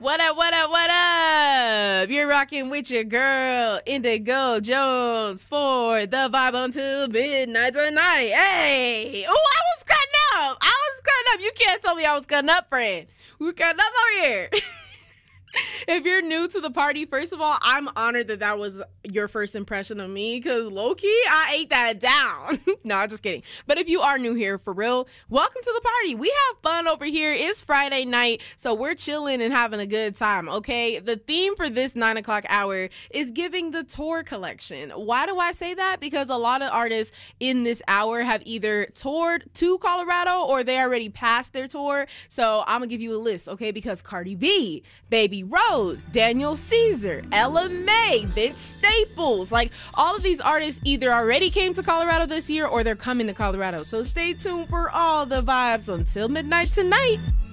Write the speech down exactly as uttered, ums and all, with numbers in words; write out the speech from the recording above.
What up, what up, what up? You're rocking with your girl, Indigo Jones, for the vibe until midnight tonight. Hey! Oh, I was cutting up. I was cutting up. You can't tell me I was cutting up, friend. We were cutting up over here. If you're new to the party, first of all, I'm honored that that was your first impression of me because low-key, I ate that down. No, I'm just kidding. But if you are new here, for real, welcome to the party. We have fun over here. It's Friday night, so we're chilling and having a good time, okay? The theme for this nine o'clock hour is giving the tour collection. Why do I say that? Because a lot of artists in this hour have either toured to Colorado or they already passed their tour. So I'm going to give you a list, okay? Because Cardi B, Baby Rose, Daniel Caesar, Ella Mai, Vince Staples, like all of these artists either already came to Colorado this year or they're coming to Colorado. So stay tuned for all the vibes until midnight tonight.